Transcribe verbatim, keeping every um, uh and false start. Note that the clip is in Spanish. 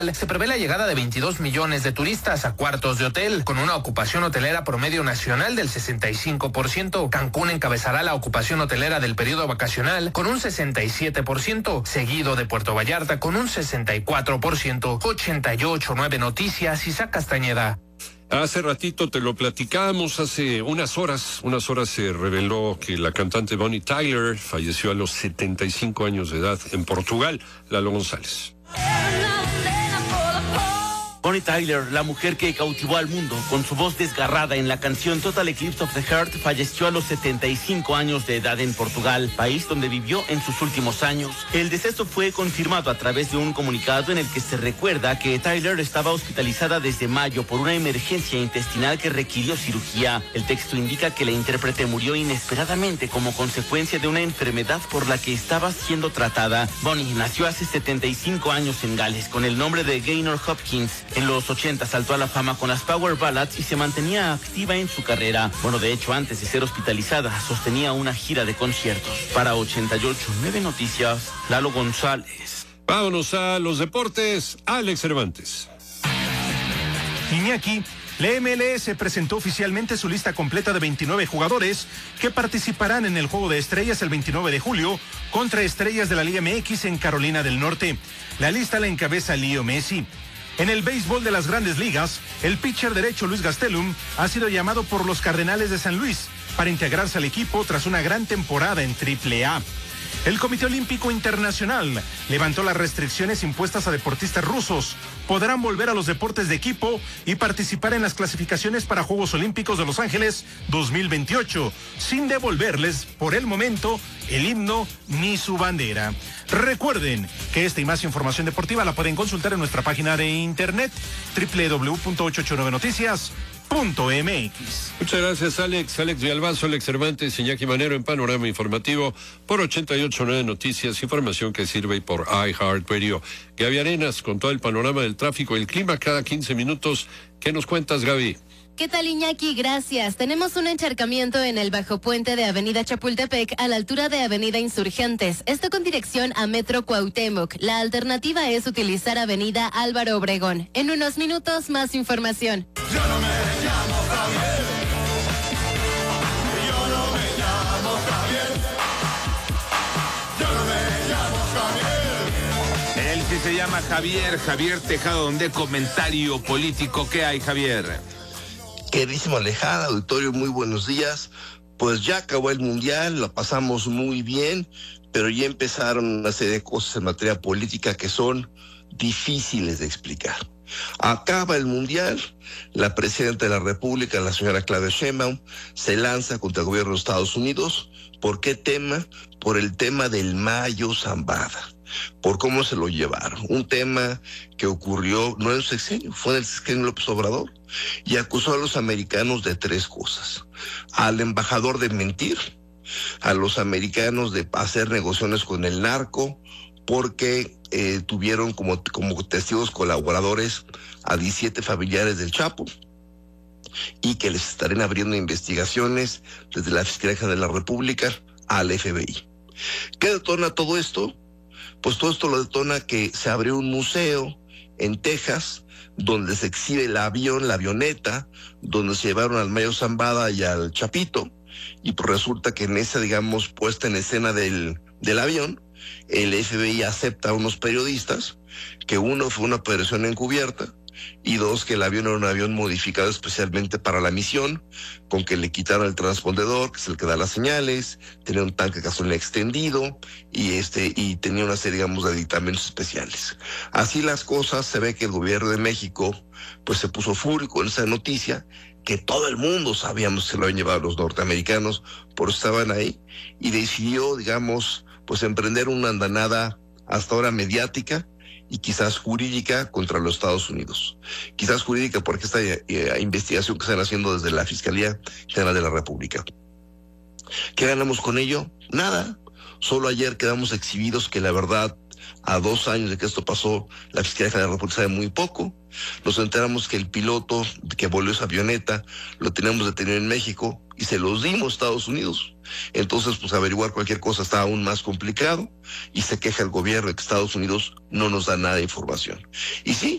Se prevé la llegada de veintidós millones de turistas a cuartos de hotel, con una ocupación hotelera promedio nacional del sesenta y cinco por ciento. Cancún encabezará la ocupación hotelera del periodo vacacional con un sesenta y siete por ciento, seguido de Puerto Vallarta con un sesenta y cuatro por ciento. ochenta y ocho punto nueve Noticias, Isaac Castañeda. Hace ratito te lo platicamos, hace unas horas, unas horas se reveló que la cantante Bonnie Tyler falleció a los setenta y cinco años de edad en Portugal. Lalo González. Bonnie Tyler, la mujer que cautivó al mundo con su voz desgarrada en la canción Total Eclipse of the Heart, falleció a los setenta y cinco años de edad en Portugal, país donde vivió en sus últimos años. El deceso fue confirmado a través de un comunicado en el que se recuerda que Tyler estaba hospitalizada desde mayo por una emergencia intestinal que requirió cirugía. El texto indica que la intérprete murió inesperadamente como consecuencia de una enfermedad por la que estaba siendo tratada. Bonnie nació hace setenta y cinco años en Gales con el nombre de Gaynor Hopkins. En los ochenta saltó a la fama con las Power Ballads y se mantenía activa en su carrera. Bueno, de hecho, antes de ser hospitalizada, sostenía una gira de conciertos. Para ochenta y ocho punto nueve Noticias, Lalo González. Vámonos a los deportes. Alex Cervantes. Iñaki, la M L S presentó oficialmente su lista completa de veintinueve jugadores que participarán en el Juego de Estrellas el veintinueve de julio contra Estrellas de la Liga M X en Carolina del Norte. La lista la encabeza Leo Messi. En el béisbol de las Grandes Ligas, el pitcher derecho Luis Gastelum ha sido llamado por los Cardenales de San Luis para integrarse al equipo tras una gran temporada en triple A. El Comité Olímpico Internacional levantó las restricciones impuestas a deportistas rusos. Podrán volver a los deportes de equipo y participar en las clasificaciones para Juegos Olímpicos de Los Ángeles dos mil veintiocho, sin devolverles, por el momento, el himno ni su bandera. Recuerden que esta y más información deportiva la pueden consultar en nuestra página de internet doble u doble u doble u punto ochocientos ochenta y nueve noticias punto m x. Muchas gracias, Alex. Alex Villalbazo, Alex Cervantes, Iñaki Manero en Panorama Informativo por ochenta y ocho punto nueve Noticias, información que sirve y por iHeartRadio. Gaby Arenas con todo el panorama del tráfico y el clima cada quince minutos. ¿Qué nos cuentas, Gaby? ¿Qué tal, Iñaki? Gracias. Tenemos un encharcamiento en el bajo puente de Avenida Chapultepec a la altura de Avenida Insurgentes. Esto con dirección a Metro Cuauhtémoc. La alternativa es utilizar Avenida Álvaro Obregón. En unos minutos, más información. Yo no me llamo Javier. Yo no me llamo Javier. Yo no me llamo Javier. Él sí se llama Javier, Javier Tejado, donde comentario político. ¿Qué hay, Javier? Queridísimo Alejandro, auditorio, muy buenos días. Pues ya acabó el Mundial, la pasamos muy bien, pero ya empezaron una serie de cosas en materia política que son difíciles de explicar. Acaba el Mundial, la presidenta de la República, la señora Claudia Sheinbaum, se lanza contra el gobierno de Estados Unidos. ¿Por qué tema? Por el tema del Mayo Zambada, por cómo se lo llevaron. Un tema que ocurrió no en el sexenio, fue en el sexenio López Obrador, y acusó a los americanos de tres cosas: al embajador de mentir, a los americanos de hacer negociaciones con el narco, porque eh, tuvieron como, como testigos colaboradores a diecisiete familiares del Chapo, y que les estarán abriendo investigaciones desde la Fiscalía General de la República al F B I. ¿Qué detona todo esto? Pues todo esto lo detona que se abrió un museo en Texas donde se exhibe el avión, la avioneta, donde se llevaron al Mayo Zambada y al Chapito, y pues resulta que en esa, digamos, puesta en escena del, del avión, el F B I acepta a unos periodistas que uno fue una operación encubierta, y dos, que el avión era un avión modificado especialmente para la misión, con que le quitaron el transpondedor, que es el que da las señales, tenía un tanque de gasolina extendido, y este, y tenía una serie, digamos, de aditamentos especiales. Así las cosas, se ve que el gobierno de México, pues se puso fúrico en esa noticia, que todo el mundo sabíamos que se lo habían llevado los norteamericanos, por eso estaban ahí, y decidió, digamos, pues emprender una andanada hasta ahora mediática, y quizás jurídica contra los Estados Unidos. Quizás jurídica porque esta eh, investigación que están haciendo desde la Fiscalía General de la República. ¿Qué ganamos con ello? Nada. Solo ayer quedamos exhibidos que la verdad, a dos años de que esto pasó, la Fiscalía General de la República sabe muy poco. Nos enteramos que el piloto que voló esa avioneta lo teníamos detenido en México y se los dimos a Estados Unidos. Entonces, pues averiguar cualquier cosa está aún más complicado y se queja el gobierno de que Estados Unidos no nos da nada de información. Y sí,